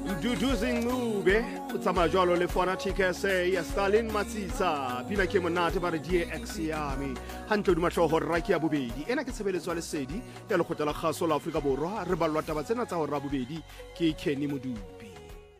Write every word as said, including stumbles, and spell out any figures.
Duduzing Ube, Samajolo le Fonatica say, Stalin Matsitsa, Pina Kemonate Baradia Exiami, Hanto Macho Rakia Bubedi, and I can say Venezuela Sedi, Yellow Hotela Castle Africa Bora, Rebalata Bazena Rabubedi, Ki Kenny Mudubi.